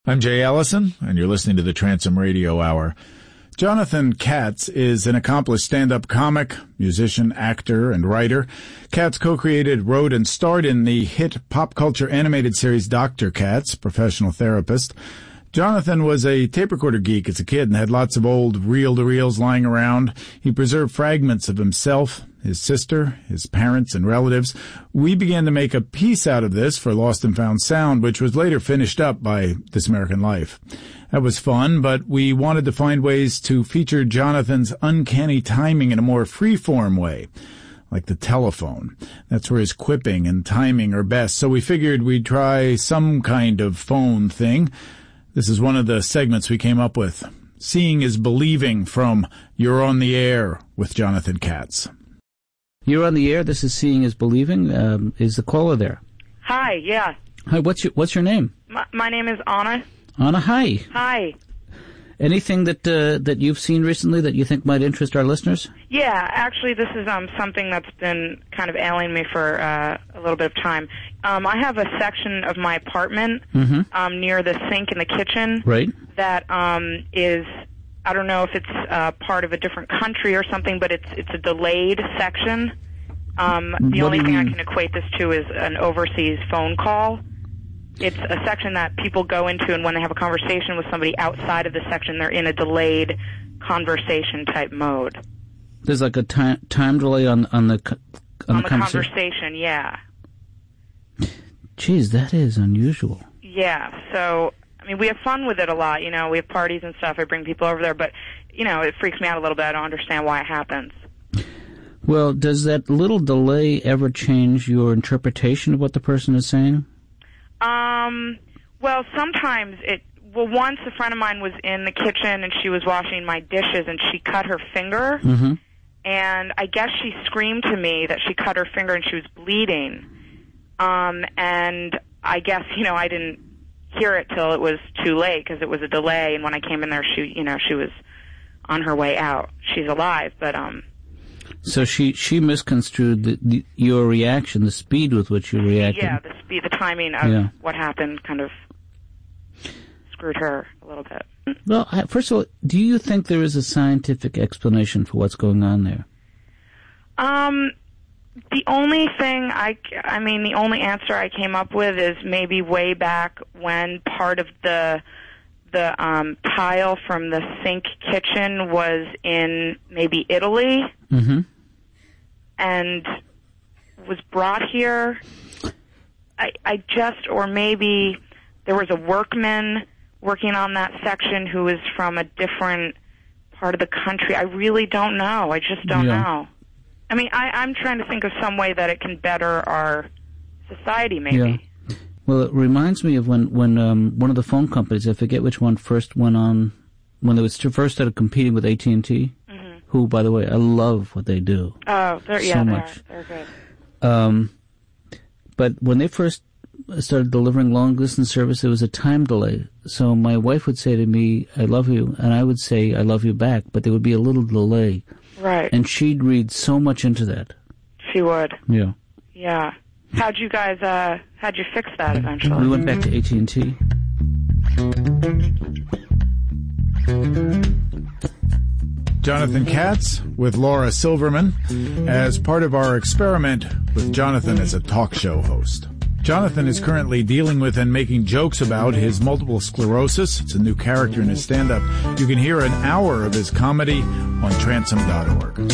I'm Jay Allison, and you're listening to the Transom Radio Hour. Jonathan Katz is an accomplished stand-up comic, musician, actor, and writer. Katz co-created, wrote, and starred in the hit pop culture animated series Dr. Katz, professional therapist. Jonathan was a tape recorder geek as a kid and had lots of old reel-to-reels lying around. He preserved fragments of himself, his sister, his parents, and relatives. We began to make a piece out of this for Lost and Found Sound, which was later finished up by This American Life. That was fun, but we wanted to find ways to feature Jonathan's uncanny timing in a more free-form way, like the telephone. That's where his quipping and timing are best, so we figured we'd try some kind of phone thing. This is one of the segments we came up with. Seeing is Believing from You're on the Air with Jonathan Katz. You're on the air. This is Seeing is Believing. Is the caller there? Hi, yeah. Hi, what's your name? My name is Anna. Anna, hi. Hi. Anything that you've seen recently that you think might interest our listeners? Yeah, actually, this is something that's been kind of ailing me for a little bit of time. I have a section of my apartment near the sink in the kitchen. Right. That is, I don't know if it's part of a different country or something, but it's a delayed section. The only thing I can equate this to is an overseas phone call. It's a section that people go into, and when they have a conversation with somebody outside of the section, they're in a delayed conversation type mode. There's like a time delay on the conversation, yeah. Geez, that is unusual. Yeah, so, I mean, we have fun with it a lot, you know, we have parties and stuff, I bring people over there, but, you know, it freaks me out a little bit, I don't understand why it happens. Well, does that little delay ever change your interpretation of what the person is saying? Well, sometimes once a friend of mine was in the kitchen and she was washing my dishes and she cut her finger, and I guess she screamed to me that she cut her finger and she was bleeding, and I guess, you know, I didn't hear it till it was too late because it was a delay, and when I came in there, she was on her way out. She's alive, but, So she misconstrued your reaction, the speed with which you reacted. Yeah, the timing of what happened kind of screwed her a little bit. Well, first of all, do you think there is a scientific explanation for what's going on there? The only thing the only answer I came up with is maybe way back when part of the tile from the sink kitchen was in maybe Italy and was brought here. Or maybe there was a workman working on that section who was from a different part of the country. I really don't know. I just don't know. I mean, I'm trying to think of some way that it can better our society, maybe. Yeah. Well, it reminds me of when one of the phone companies, I forget which one, first went on, when they first started competing with AT&T, who, by the way, I love what they do. Oh, so much. They're good. But when they first started delivering long-distance service, there was a time delay. So my wife would say to me, I love you, and I would say, I love you back, but there would be a little delay. Right. And she'd read so much into that. She would. Yeah. Yeah. How'd you fix that eventually? We went back to AT&T. Jonathan Katz with Laura Silverman as part of our experiment with Jonathan as a talk show host. Jonathan is currently dealing with and making jokes about his multiple sclerosis. It's a new character in his stand-up. You can hear an hour of his comedy on transom.org.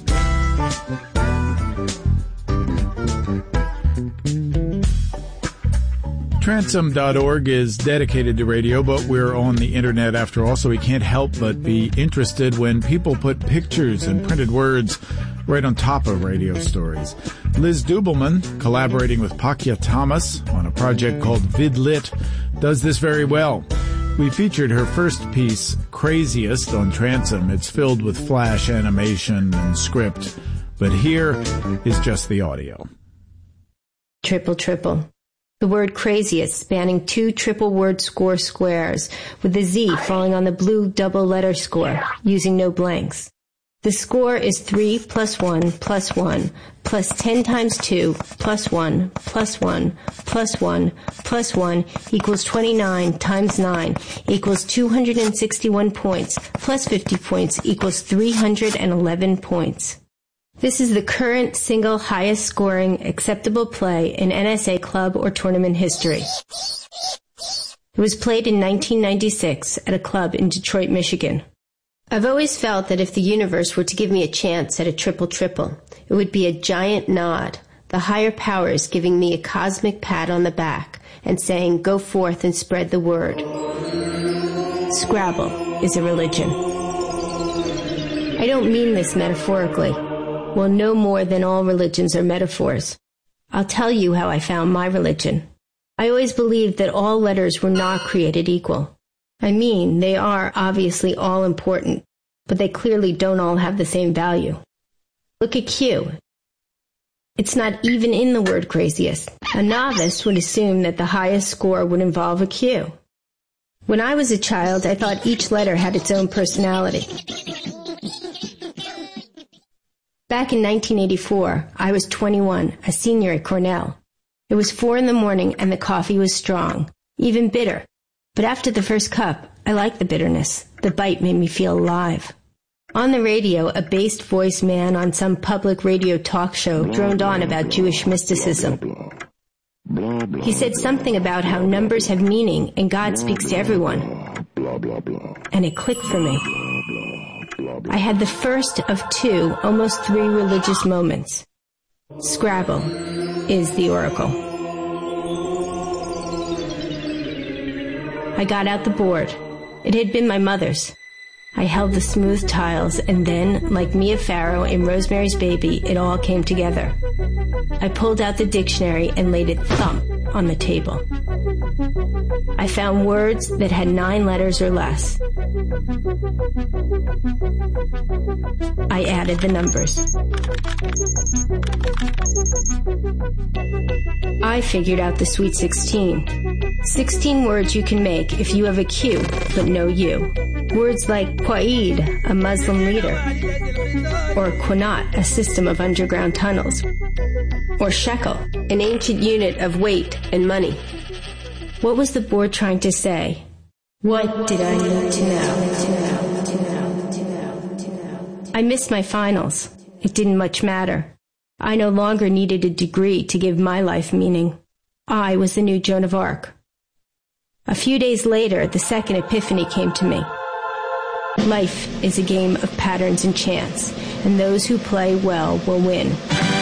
Transom.org is dedicated to radio, but we're on the internet after all, so we can't help but be interested when people put pictures and printed words right on top of radio stories. Liz Dubelman, collaborating with Pakya Thomas on a project called VidLit, does this very well. We featured her first piece, Craziest, on Transom. It's filled with flash animation and script, but here is just the audio. Triple, triple. The word craziest spanning 2 triple-word score squares, with the Z falling on the blue double-letter score, using no blanks. The score is 3 plus 1 plus 1 plus 10 times 2 plus 1 plus 1 plus 1 plus 1 equals 29 times 9 equals 261 points plus 50 points equals 311 points. This is the current single highest scoring acceptable play in NSA club or tournament history. It was played in 1996 at a club in Detroit, Michigan. I've always felt that if the universe were to give me a chance at a triple-triple, it would be a giant nod, the higher powers giving me a cosmic pat on the back and saying, go forth and spread the word. Scrabble is a religion. I don't mean this metaphorically. Well, no more than all religions are metaphors. I'll tell you how I found my religion. I always believed that all letters were not created equal. I mean, they are obviously all important, but they clearly don't all have the same value. Look at Q. It's not even in the word craziest. A novice would assume that the highest score would involve a Q. When I was a child, I thought each letter had its own personality. Back in 1984, I was 21, a senior at Cornell. It was 4 a.m. and the coffee was strong, even bitter. But after the first cup, I liked the bitterness. The bite made me feel alive. On the radio, a bassed voice man on some public radio talk show droned on about Jewish mysticism. He said something about how numbers have meaning and God speaks to everyone. And it clicked for me. I had the first of 2, almost 3 religious moments. Scrabble is the oracle. I got out the board. It had been my mother's. I held the smooth tiles, and then, like Mia Farrow in Rosemary's Baby, it all came together. I pulled out the dictionary and laid it thump on the table. I found words that had 9 letters or less. I added the numbers. I figured out the Sweet 16. 16 words you can make if you have a Q, but no U. Words like Qaid, a Muslim leader, or Qanat, a system of underground tunnels, or shekel, an ancient unit of weight and money. What was the board trying to say? What did I need to know? I missed my finals. It didn't much matter. I no longer needed a degree to give my life meaning. I was the new Joan of Arc. A few days later, the second epiphany came to me. Life is a game of patterns and chance, and those who play well will win.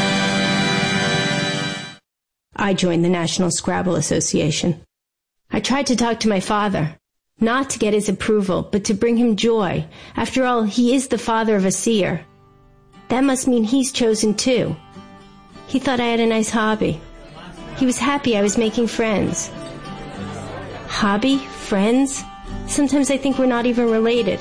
I joined the National Scrabble Association. I tried to talk to my father, not to get his approval, but to bring him joy. After all, he is the father of a seer. That must mean he's chosen too. He thought I had a nice hobby. He was happy I was making friends. Hobby? Friends? Sometimes I think we're not even related.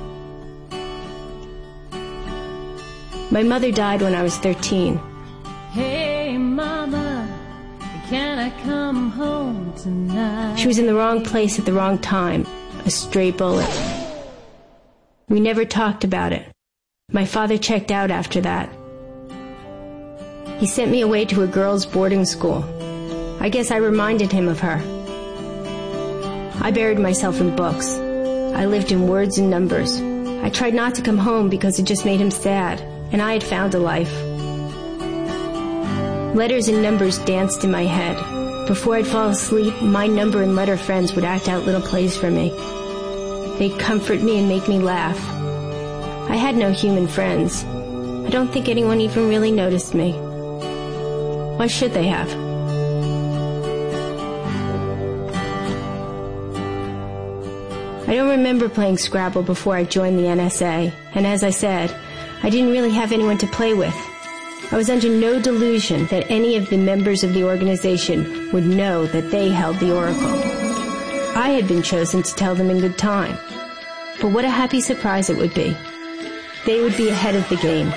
My mother died when I was 13. Hey, Mama, can I come home tonight? She was in the wrong place at the wrong time. A stray bullet. We never talked about it. My father checked out after that. He sent me away to a girls' boarding school. I guess I reminded him of her. I buried myself in books. I lived in words and numbers. I tried not to come home because it just made him sad, and I had found a life. Letters and numbers danced in my head. Before I'd fall asleep, my number and letter friends would act out little plays for me. They'd comfort me and make me laugh. I had no human friends. I don't think anyone even really noticed me. Why should they have? I don't remember playing Scrabble before I joined the NSA, and as I said, I didn't really have anyone to play with. I was under no delusion that any of the members of the organization would know that they held the oracle. I had been chosen to tell them in good time. But what a happy surprise it would be. They would be ahead of the game.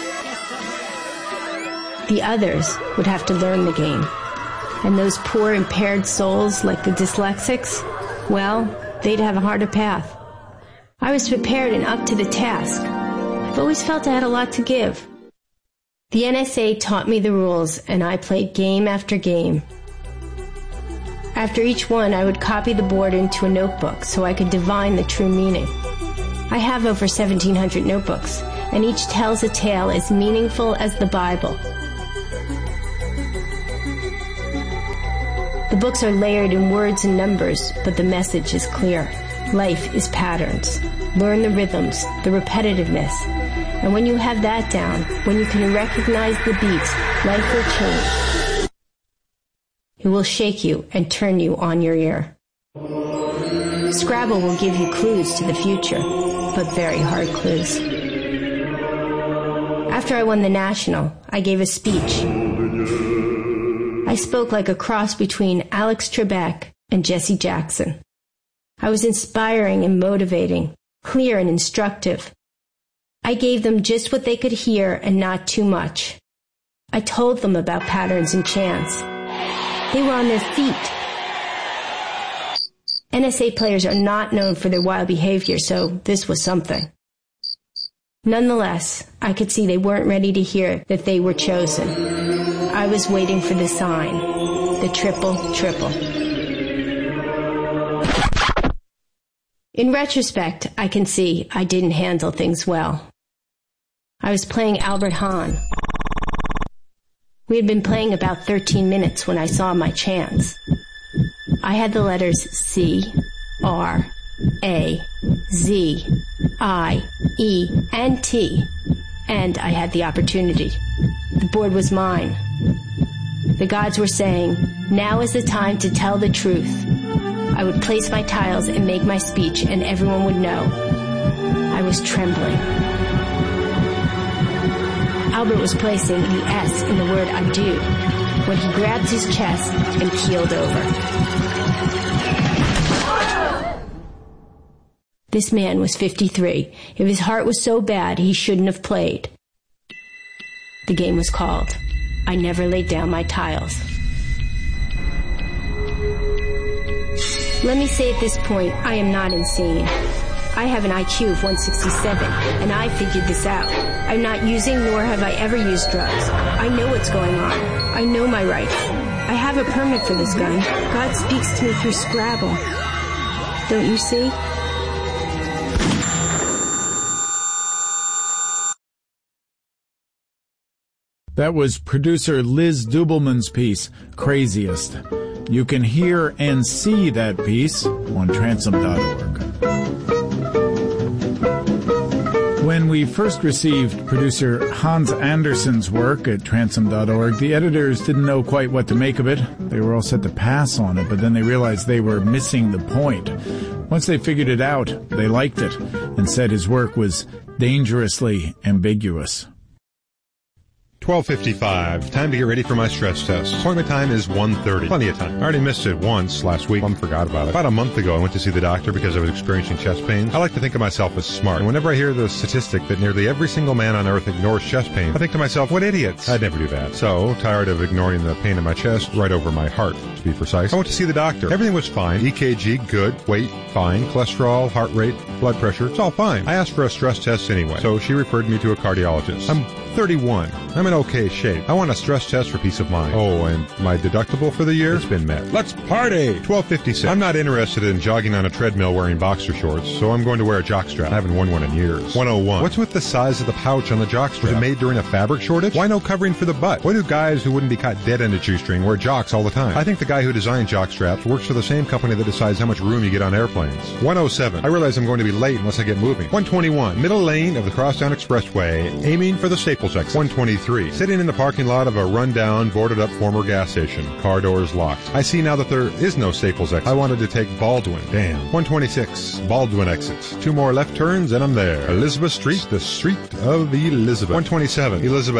The others would have to learn the game. And those poor impaired souls like the dyslexics, well, they'd have a harder path. I was prepared and up to the task. I've always felt I had a lot to give. The NSA taught me the rules, and I played game after game. After each one, I would copy the board into a notebook so I could divine the true meaning. I have over 1,700 notebooks, and each tells a tale as meaningful as the Bible. The books are layered in words and numbers, but the message is clear. Life is patterns. Learn the rhythms, the repetitiveness. And when you have that down, when you can recognize the beats, life will change. It will shake you and turn you on your ear. Scrabble will give you clues to the future, but very hard clues. After I won the National, I gave a speech. I spoke like a cross between Alex Trebek and Jesse Jackson. I was inspiring and motivating, clear and instructive. I gave them just what they could hear and not too much. I told them about patterns and chance. They were on their feet. NSA players are not known for their wild behavior, so this was something. Nonetheless, I could see they weren't ready to hear that they were chosen. I was waiting for the sign, the triple. In retrospect, I can see I didn't handle things well. I was playing Albert Hahn. We had been playing about 13 minutes when I saw my chance. I had the letters C, R, A, Z, I, E, and T, and I had the opportunity. The board was mine. The gods were saying, now is the time to tell the truth. I would place my tiles and make my speech, and everyone would know. I was trembling. Albert was placing the S in the word adieu when he grabbed his chest and keeled over. This man was 53. If his heart was so bad, he shouldn't have played. The game was called. I never laid down my tiles. Let me say at this point, I am not insane. I have an IQ of 167, and I figured this out. I'm not using, nor have I ever used drugs. I know what's going on. I know my rights. I have a permit for this gun. God speaks to me through Scrabble. Don't you see? That was producer Liz Dubelman's piece, Craziest. You can hear and see that piece on transom.org. When we first received producer Hans Anderson's work at transom.org, the editors didn't know quite what to make of it. They were all set to pass on it, but then they realized they were missing the point. Once they figured it out, they liked it and said his work was dangerously ambiguous. 12:55. Time to get ready for my stress test. Appointment time is 1:30. Plenty of time. I already missed it once last week. I forgot about it. About a month ago, I went to see the doctor because I was experiencing chest pains. I like to think of myself as smart. And whenever I hear the statistic that nearly every single man on earth ignores chest pain, I think to myself, what idiots. I'd never do that. So, tired of ignoring the pain in my chest, right over my heart, to be precise, I went to see the doctor. Everything was fine. EKG, good. Weight, fine. Cholesterol, heart rate, blood pressure, it's all fine. I asked for a stress test anyway, so she referred me to a cardiologist. I'm 31. I'm in okay shape. I want a stress test for peace of mind. Oh, and my deductible for the year has been met. Let's party! 12:56. I'm not interested in jogging on a treadmill wearing boxer shorts, so I'm going to wear a jockstrap. I haven't worn one in years. 101. What's with the size of the pouch on the jockstrap? Was it made during a fabric shortage? Why no covering for the butt? Why do guys who wouldn't be caught dead in a shoestring wear jocks all the time? I think the guy who designed jockstraps works for the same company that decides how much room you get on airplanes. 107. I realize I'm going to be late unless I get moving. 121. Middle lane of the Crosstown Expressway, aiming for the Staples exit. 123. Sitting in the parking lot of a rundown, boarded-up former gas station. Car doors locked. I see now that there is no Staples exit. I wanted to take Baldwin. Damn. 126. Baldwin exits. 2 more left turns and I'm there. Elizabeth Street, the street of Elizabeth. 127. Elizabeth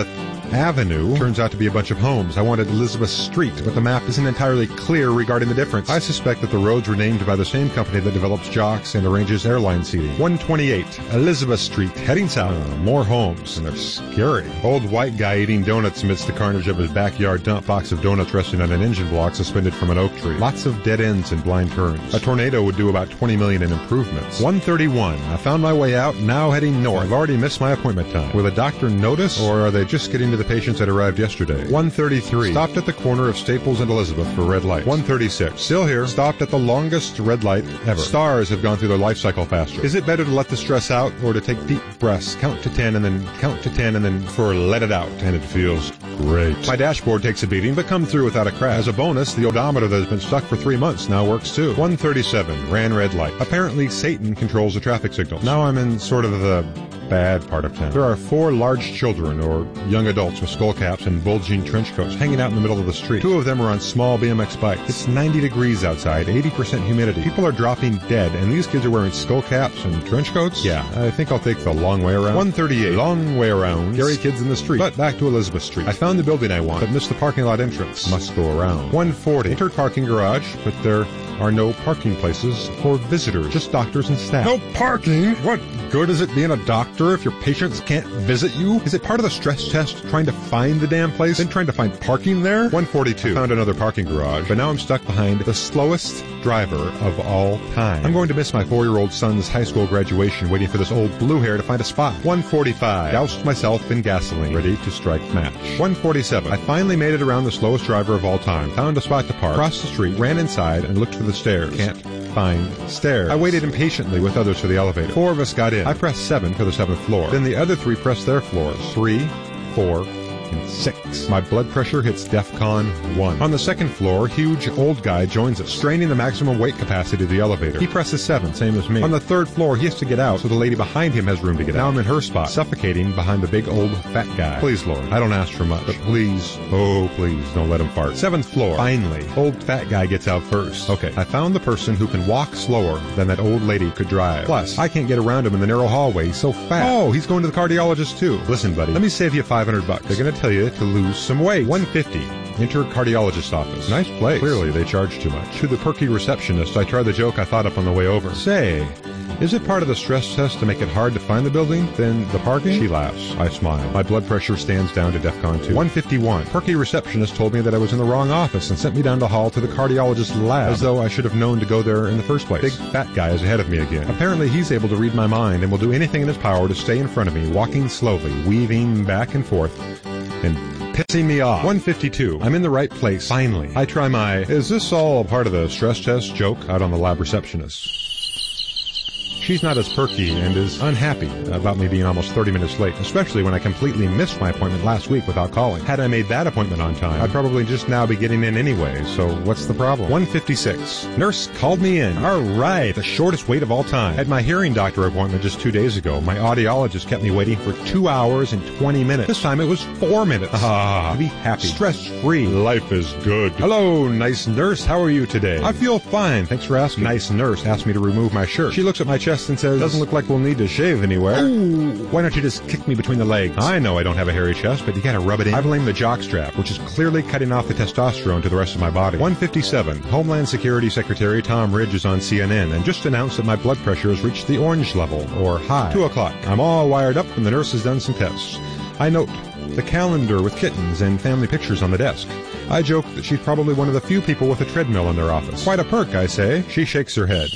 Avenue turns out to be a bunch of homes. I wanted Elizabeth Street, but the map isn't entirely clear regarding the difference. I suspect that the roads were named by the same company that develops jocks and arranges airline seating. 128, Elizabeth Street, heading south. More homes, and they're scary. Old white guy eating donuts amidst the carnage of his backyard dump. Box of donuts resting on an engine block suspended from an oak tree. Lots of dead ends and blind turns. A tornado would do about $20 million in improvements. 131, I found my way out, now heading north. I've already missed my appointment time. Will the doctor notice, or are they just getting to the patients that arrived yesterday? 133, stopped at the corner of Staples and Elizabeth for red light. 136, still here, stopped at the longest red light ever. Stars have gone through their life cycle faster. Is it better to let the stress out, or to take deep breaths, count to 10, and then count to 10, and then let it out? And it feels great. My dashboard takes a beating, but come through without a crash. As a bonus, the odometer that has been stuck for 3 months now works too. 137, ran red light. Apparently Satan controls the traffic signals. Now I'm in sort of the bad part of town. There are 4 large children, or young adults with skull caps and bulging trench coats, hanging out in the middle of the street. 2 of them are on small BMX bikes. It's 90 degrees outside, 80% humidity. People are dropping dead, and these kids are wearing skull caps and trench coats? Yeah, I think I'll take the long way around. 138, long way around. Scary kids in the street. But back to Elizabeth Street. I found the building I want, but missed the parking lot entrance. Must go around. 140, entered parking garage, but there are no parking places for visitors, just doctors and staff. No parking? What good is it being a doctor if your patients can't visit you? Is it part of the stress test trying to find the damn place, then trying to find parking there? 142, found another parking garage, but now I'm stuck behind the slowest driver of all time. I'm going to miss my 4-year-old son's high school graduation waiting for this old blue hair to find a spot. 145, doused myself in gasoline, ready to strike match. 147, I finally made it around the slowest driver of all time, found a spot to park, crossed the street, ran inside, and looked for the stairs. Can't find stairs. I waited impatiently with others for the elevator. 4 of us got in. I pressed 7 for the 7th floor. Then the other 3 pressed their floors. 3, 4, and 6. My blood pressure hits DEFCON 1. On the 2nd floor, huge old guy joins us, straining the maximum weight capacity of the elevator. He presses 7, same as me. On the 3rd floor, he has to get out, so the lady behind him has room to get out. Now I'm in her spot, suffocating behind the big old fat guy. Please, Lord, I don't ask for much, but please, oh please, don't let him fart. 7th floor. Finally, old fat guy gets out first. Okay, I found the person who can walk slower than that old lady could drive. Plus, I can't get around him in the narrow hallway. He's so fat. Oh, he's going to the cardiologist too. Listen, buddy, let me save you $500. They're going to tell you to lose some weight. 150. Enter cardiologist's office. Nice place. Clearly, they charge too much. To the perky receptionist, I try the joke I thought up on the way over. Say, is it part of the stress test to make it hard to find the building? Then the parking? She laughs. I smile. My blood pressure stands down to DEFCON 2. 151. Perky receptionist told me that I was in the wrong office and sent me down the hall to the cardiologist's lab, as though I should have known to go there in the first place. Big fat guy is ahead of me again. Apparently, he's able to read my mind and will do anything in his power to stay in front of me, walking slowly, weaving back and forth, and pissing me off. 152. I'm in the right place. Finally. I try my, is this all a part of the stress test joke out on the lab receptionist? She's not as perky and is unhappy about me being almost 30 minutes late, especially when I completely missed my appointment last week without calling. Had I made that appointment on time, I'd probably just now be getting in anyway, so what's the problem? 156. Nurse called me in. All right, the shortest wait of all time. At my hearing doctor appointment just 2 days ago, my audiologist kept me waiting for 2 hours and 20 minutes. This time it was 4 minutes. To be happy. Stress-free. Life is good. Hello, nice nurse. How are you today? I feel fine. Thanks for asking. Nice nurse asked me to remove my shirt. She looks at my chest and says, doesn't look like we'll need to shave anywhere. Ooh, why don't you just kick me between the legs? I know I don't have a hairy chest, but you gotta rub it in. I blame the jock strap, which is clearly cutting off the testosterone to the rest of my body. 157. Homeland Security Secretary Tom Ridge is on CNN and just announced that my blood pressure has reached the orange level, or high. 2 o'clock. I'm all wired up and the nurse has done some tests. I note the calendar with kittens and family pictures on the desk. I joke that she's probably one of the few people with a treadmill in their office. Quite a perk, I say. She shakes her head.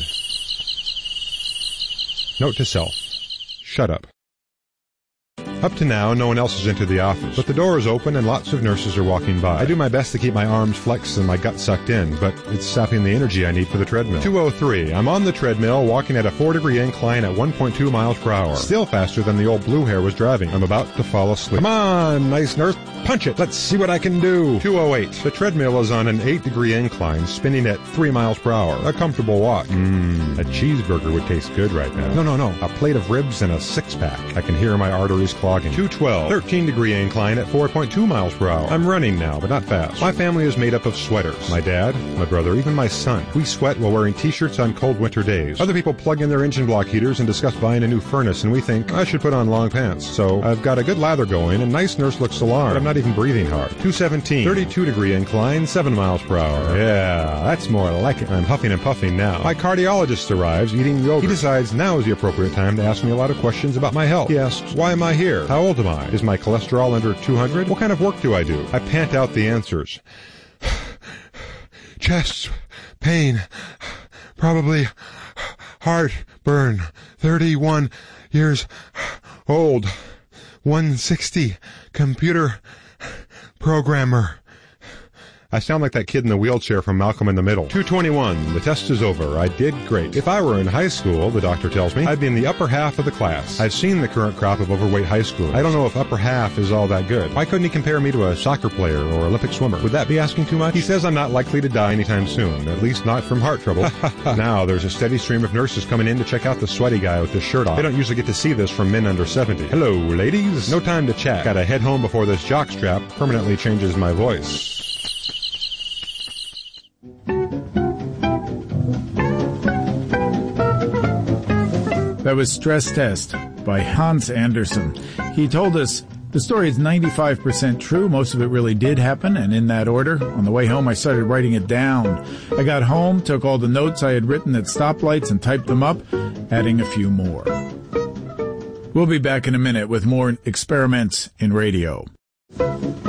Note to self. Shut up. Up to now, no one else has entered the office, but the door is open and lots of nurses are walking by. I do my best to keep my arms flexed and my gut sucked in, but it's sapping the energy I need for the treadmill. 203. I'm on the treadmill, walking at a 4-degree incline at 1.2 miles per hour. Still faster than the old blue hair was driving. I'm about to fall asleep. Come on, nice nurse. Punch it. Let's see what I can do. 208. The treadmill is on an 8-degree incline, spinning at 3 miles per hour. A comfortable walk. A cheeseburger would taste good right now. No. A plate of ribs and a 6-pack. I can hear my arteries clog. fogging. 212, 13-degree incline at 4.2 miles per hour. I'm running now, but not fast. My family is made up of sweaters. My dad, my brother, even my son. We sweat while wearing t-shirts on cold winter days. Other people plug in their engine block heaters and discuss buying a new furnace, and we think, I should put on long pants. So I've got a good lather going, and nice nurse looks alarmed, but I'm not even breathing hard. 217, 32-degree incline, 7 miles per hour. Yeah, that's more like it. I'm huffing and puffing now. My cardiologist arrives, eating yogurt. He decides now is the appropriate time to ask me a lot of questions about my health. He asks, why am I here? How old am I? Is my cholesterol under 200? What kind of work do I do? I pant out the answers. Chest pain, probably heartburn, 31 years old, 160, computer programmer. I sound like that kid in the wheelchair from Malcolm in the Middle. 221. The test is over. I did great. If I were in high school, the doctor tells me, I'd be in the upper half of the class. I've seen the current crop of overweight high schoolers. I don't know if upper half is all that good. Why couldn't he compare me to a soccer player or Olympic swimmer? Would that be asking too much? He says I'm not likely to die anytime soon, at least not from heart trouble. Now there's a steady stream of nurses coming in to check out the sweaty guy with his shirt off. They don't usually get to see this from men under 70. Hello, ladies. No time to chat. Gotta head home before this jockstrap permanently changes my voice. That was Stress Test by Hans Andersen. He told us the story is 95% true. Most of it really did happen, and in that order. On the way home, I started writing it down. I got home, took all the notes I had written at stoplights and typed them up, adding a few more. We'll be back in a minute with more experiments in radio.